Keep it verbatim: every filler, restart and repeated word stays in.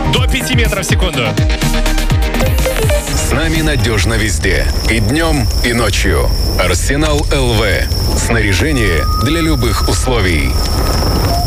До пяти метров в секунду. С нами надежно везде. И днем, и ночью. Арсенал эл вэ. Снаряжение для любых условий.